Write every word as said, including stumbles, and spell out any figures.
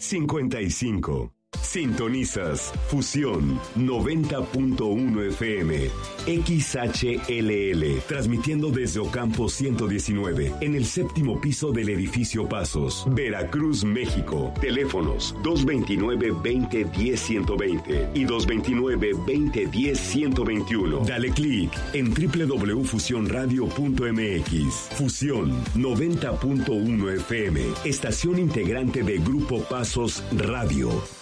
cincuenta y cinco. Sintonizas Fusión noventa punto uno F M, X H L L, transmitiendo desde Ocampo ciento diecinueve, en el séptimo piso del edificio Pasos, Veracruz, México. Teléfonos dos veintinueve, veinte, diez, ciento veinte y dos veintinueve, veinte, diez, ciento veintiuno. Dale clic en doble u doble u doble u punto fusión radio punto m x. Fusión noventa punto uno F M, estación integrante de Grupo Pasos Radio.